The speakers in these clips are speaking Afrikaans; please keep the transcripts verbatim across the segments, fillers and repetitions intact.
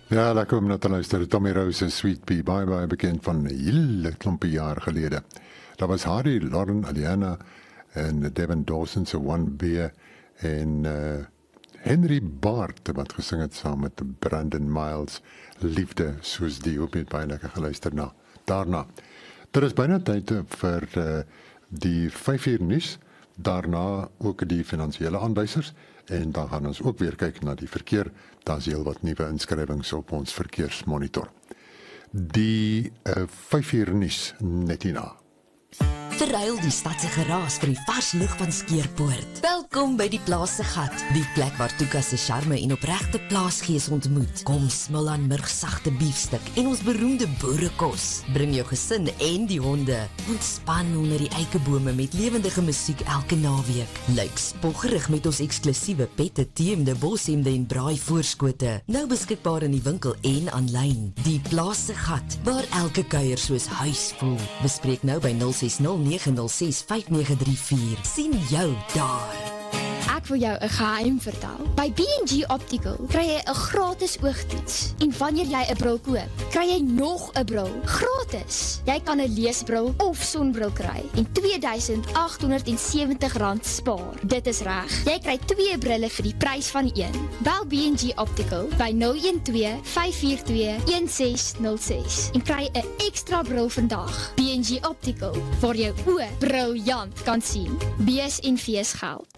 Ja, lekker om na te luister. Tommy Rose en Sweet Pea, baie baie bekend van 'n hele klompie jaar gelede. Daar was Hardy, Lauren, Aliana en Devin Dawson se One Beer en uh, Henry Bart wat gesing het saam met Brandon Miles, Liefde soos die, ook met baie lekker geluister na. Daarna. Dit is byna tyd vir uh, die vyf uur nuus, daarna ook die finansiële aanwysers en dan gaan ons ook weer kyk na die verkeer. Daar's heelwat nuwe inskrywings op ons verkeersmonitor. Die uh, vyf uur nuus net hierna. Verruil die stad se geraas vir die vars lug van Skeerpoort. Welkom by die Plaas se Gat, die plek waar Tuka se charme en opregte plaasgees ontmoet. Kom smil aan murgsagte biefstuk en ons beroemde boerekos. Bring jou gesin en die honde. Ontspan onder die eikebome met lewendige musiek elke naweek. Lyk spoggerig met ons eksklusiewe pette, teemde, boshemde en braai voorskote. Nou beskikbaar in die winkel en aanlyn. Die Plaas se Gat, waar elke kuier soos huis voel. Bespreek nou by nul ses nul nege nul ses vyf nege drie vier. Sien jou daar. Ek wil jou 'n geheim vertel. By B en G Optical kry jy 'n gratis oogtoets. En wanneer jy 'n bril koop, kry jy nog 'n bril gratis. Jy kan 'n leesbril of sonbril kry en twee duisend agt honderd sewentig rand spaar. Dit is reg. Jy kry twee brille vir die prys van een. Bel B en G Optical by nul een twee vyf vier twee een ses nul ses en kry 'n ekstra bril vandag. B en G Optical, waar jou oë briljant kan sien. B S en V S geld.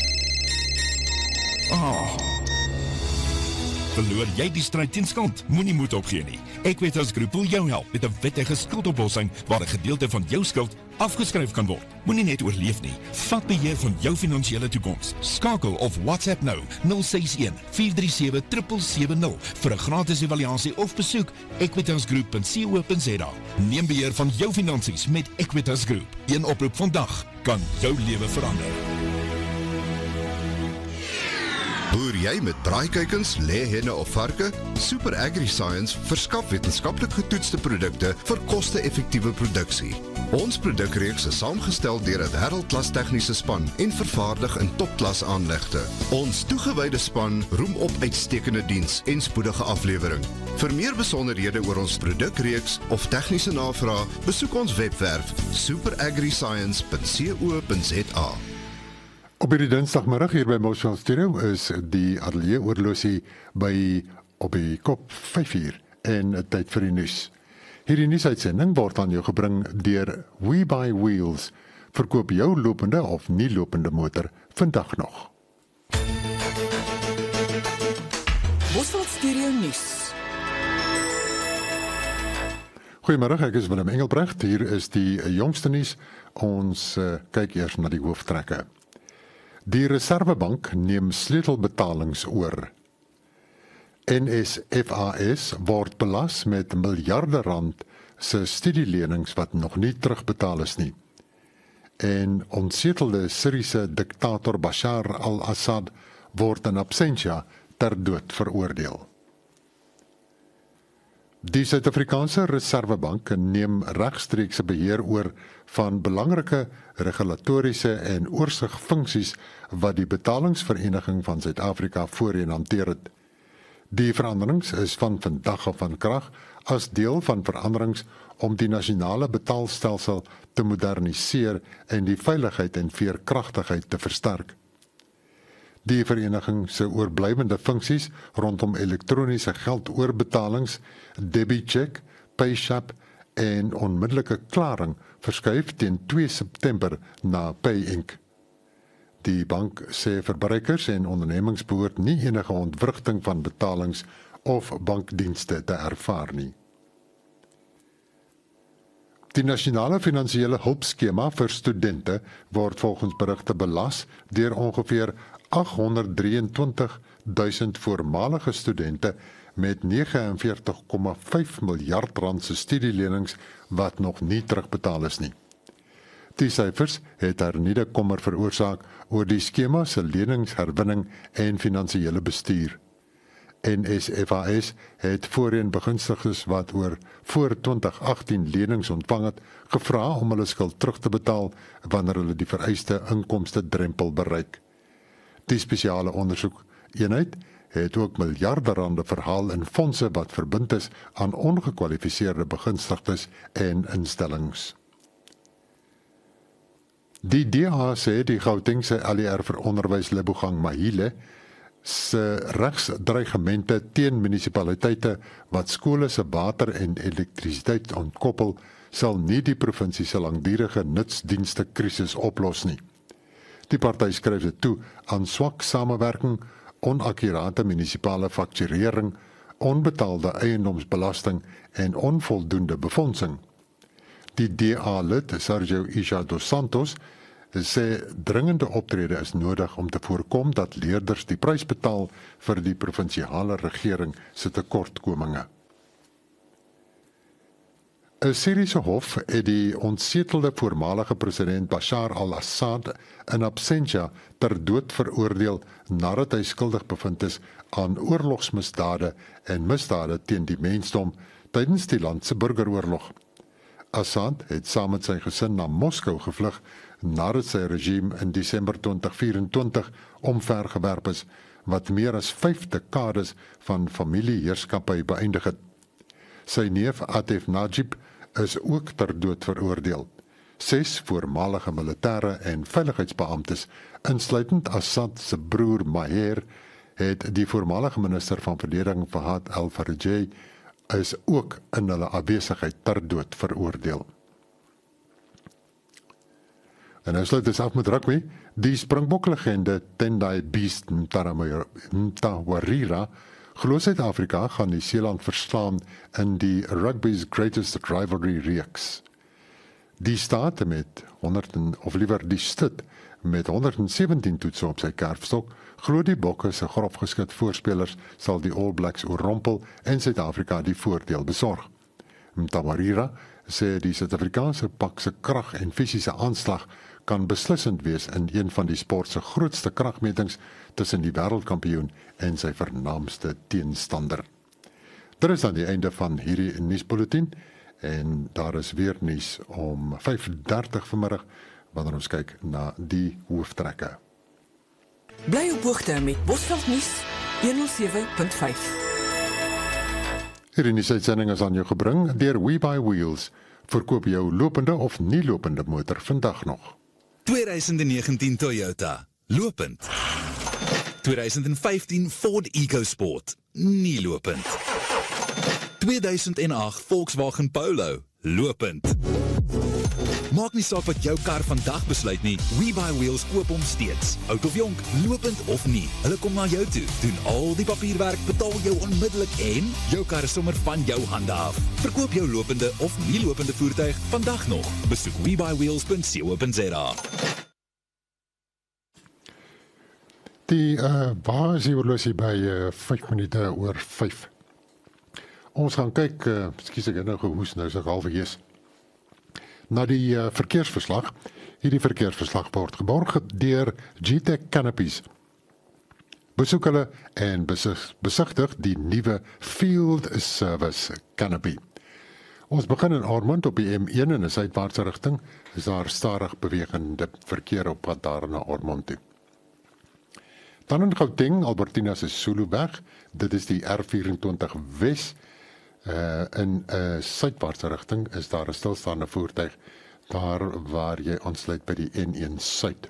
Oh. Verloor jy die stryd teen skuld? Moenie moed opgee nie. Equitas Groep wil jou help met 'n wettige skuldoplossing waar 'n gedeelte van jou skuld afgeskryf kan word. Moenie net oorleef nie. Vat beheer van jou finansiële toekoms. Skakel of WhatsApp nou nul ses een vier drie sewe sewe sewe nul vir 'n gratis evaluasie of besoek equitas groep punt co punt za. Neem beheer van jou finansies met Equitas Groep. Een oproep vandag kan jou lewe verander. Boer jy met braaikuikens, lêhenne of varke? Super AgriScience verskaf wetenskaplik getoetste produkte vir koste-effektiewe produksie. Ons produkreeks is saamgestel deur 'n wêreldklas tegniese span en vervaardig in topklas aanlegte. Ons toegewyde span roem op uitstekende diens en spoedige aflewering. Vir meer besonderhede oor ons produkreeks of tegniese navraag, besoek ons webwerf super agri science punt co punt za. Op hierdie dinsdagmiddag hier by Moshel Studio is die ateljee oorlosie by op die kop vyf uur en 'n tyd vir die nuus. Hierdie nuusuitsending word aan jou gebring deur We Buy Wheels. Verkoop jou lopende of nie lopende motor vandag nog. Moshel Studio nuus. Goeiemôre, ek is Willem Engelbrecht. Hier is die jongste nuus. Ons uh, kyk eers na die hooftrekke. Die Reservebank neem sleutelbetalings oor. N S F A S word belas met miljarde rand se studielenings wat nog nie terugbetaal is nie. En ontsetelde Syriese diktator Bashar al-Assad word in absentia ter dood veroordeel. Die Suid-Afrikaanse Reservebank neem regstreekse beheer oor van belangrike regulatoriese en oorsigfunksies wat die Betalingsvereniging van Suid-Afrika voorheen hanteer het. Die veranderings is van vandag af van krag as deel van veranderings om die nasionale betaalstelsel te moderniseer en die veiligheid en veerkragtigheid te versterk. Die vereniging se oorblywende funksies rondom elektroniese geldoorbetalings, DebiCheck, PayShap en onmiddellike klaring verskuif teen twee September na PayInc. Die bank sê verbruikers en ondernemings behoort nie enige ontwrigting van betalings of bankdienste te ervaar nie. Die nasionale finansiële hulpskema vir studente word volgens berigte belas deur ongeveer aghonderd drieëntwintig duisend voormalige studente met vyf nege komma vyf miljard rand se studielenings wat nog nie terugbetaal is nie. Die syfers het hernieude kommer veroorsaak oor die skema se leningsherwinning en finansiële bestuur. N S F A S het voorheen begunstigdes wat oor voor twintig agtien lenings ontvang het, gevra om hulle skuld terug te betaal wanneer hulle die vereiste inkomste drempel bereik. Die spesiale ondersoek eenheid het ook miljarde rande verhaal in fondse wat verbind is aan ongekwalifiseerde begunstigdes en instellings. Die D A sê die Gautengse L E R vir onderwys Lebogang Mahile se regsdreigemente teen munisipaliteite wat skole se water en elektrisiteit ontkoppel, sal nie die provinsie se langdurige nutsdienste krisis oplos nie. Die party skryf dit toe aan swak samewerking, onakkurate munisipale fakturering, onbetaalde eiendomsbelasting en onvoldoende befondsing. Die D A-lid Sergio Isha dos Santos sê dringende optrede is nodig om te voorkom dat leerders die prys betaal vir die provinsiale regering se tekortkominge. 'n Syriese hof het die ontsetelde voormalige president Bashar al-Assad in absentia ter dood veroordeel nadat hy skuldig bevind is aan oorlogsmisdade en misdade teen die mensdom tydens die land se burgeroorlog. Assad het saam met sy gesin na Moskou gevlug nadat sy regime in Desember twintig vyf-en-twintig omvergewerp is, wat meer as vyf dekades van familieheerskappy beëindig het. Sy neef Atef Najib is ook ter dood veroordeel. Ses voormalige militêre en veiligheidsbeamptes, insluitend Assad se broer Maher, het die voormalige minister van verdediging Fahad al-Farjai is ook in hulle afwesigheid ter dood veroordeel. En nou sluit ons af met rugby. Die Springbok-legende Tendai Beast Mtawarira glo Suid-Afrika gaan Nieu-Seeland verslaan in die rugby's greatest rivalry reeks. Die staat met honderd of liewer die stut met honderdsewentien toetse op sy kerfstok, glo die Bokke se grofgeskit voorspelers sal die All Blacks oorrompel en Suid-Afrika die voordeel besorg. Mtawarira sê die Suid-Afrikaanse pak se krag en fisiese aanslag kan beslissend wees in een van die sport se grootste kragmetings tussen die wêreldkampioen en sy vernaamste teenstander. Dit is aan die einde van hierdie nuusbulletin en daar is weer nuus om vyf dertig vanmiddag wanneer ons kyk na die hooftrekke. Bly op hoogte met Bosveld nuus honderd sewe punt vyf. Hierdie nuusuitsending is aan jou gebring deur We Buy Wheels. Verkoop jou lopende of nie lopende motor vandag nog. twintig negentien Toyota, lopend. twintig vyftien Ford EcoSport, nie lopend. tweeduisend agt Volkswagen Polo, lopend. Maak nie saak wat jou kar vandag besluit nie, We Buy Wheels koop hom steeds. Oud of jonk, lopend of nie, hulle kom na jou toe, doen al die papierwerk, betaal jou onmiddellik en jou kar is sommer van jou hande af. Verkoop jou lopende of nie lopende voertuig vandag nog. Besoek we buy wheels punt co punt za. Die uh, waar is die horlosie by uh, vyf minute oor vyf. Ons gaan kyk, uh, skus ek nou gehoes, nou is ek half gees. Na die uh, verkeersverslag. Hierdie verkeersverslag word geborg deur G-Tech Canopies. Besoek hulle en besig, besigtig die nuwe Field Service Canopy. Ons begin in Ormond op die M een in 'n suidwaartse rigting. Is daar stadig bewegende verkeer op pad daar na Ormond toe. Dan in Gauteng, Albertina se Zuluweg. Dit is die R vyf-en-twintig Wes. Uh, in 'n uh, suidwaartse rigting is daar 'n stilstaande voertuig daar waar jy aansluit by die N een Suid.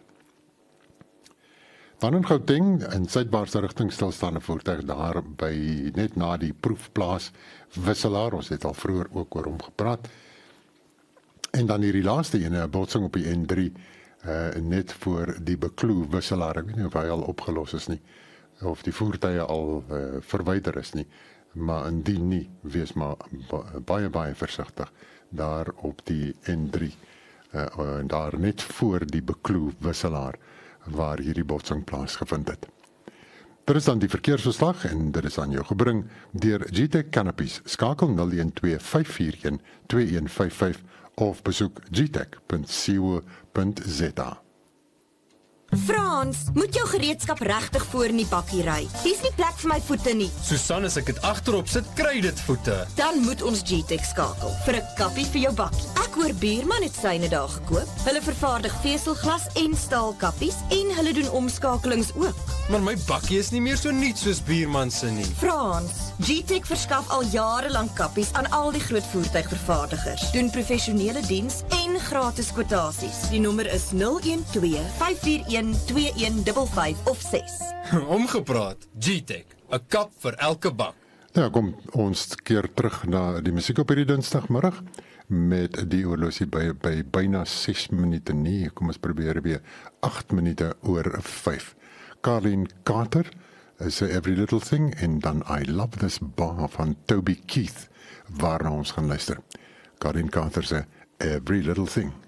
Dan in Gauteng in suidwaartse rigting stilstaande voertuig daar by net na die proefplaas Wisselaar. Ons het al vroeër ook oor hom gepraat. En dan hierdie laaste ene, 'n botsing op die N drie uh, net voor die Bekloo Wisselaar. Ek weet nie of hy al opgelos is nie of die voertuie al uh, verwyder is nie. Maar indien nie, wees maar baie, baie versigtig daar op die N drie, uh, daar net voor die Bekloo Wisselaar, waar hierdie botsing plaasgevind het. Dit is dan die verkeersverslag en dit is aan jou gebring deur G-Tech Canopies. Skakel nul een twee vyf vier een twee een vyf vyf of besoek g tech punt co punt za. Frans, moet jou gereedskap regtig voor in die bakkie ry. Dis nie plek vir my voete nie. Susan, as ek dit agterop sit, kry dit voete. Dan moet ons G-Tech skakel vir 'n kappie vir jou bakkie. Ek hoor buurman het syne daar gekoop. Hulle vervaardig veselglas en staalkappies en hulle doen omskakelings ook. Maar my bakkie is nie meer so nuut soos buurman se nie. Frans, G-Tech verskaf al jare lank kappies aan al die groot voertuigvervaardigers. Doen professionele diens en gratis kwotasies. Die nommer is nul een twee, vyf vier een, twee een vyf vyf of ses. Omgepraat, G-Tech, 'n kap vir elke bak. Nou kom ons keer terug na die musiek op hierdie Dinsdagmiddag met die oorlosie by by byna ses minute nie. Kom ons probeer weer agt minute oor vyf. Carleen Carter is Every Little Thing en dan I Love This Bar van Toby Keith waarna ons gaan luister. Carleen Carter se Every Little Thing.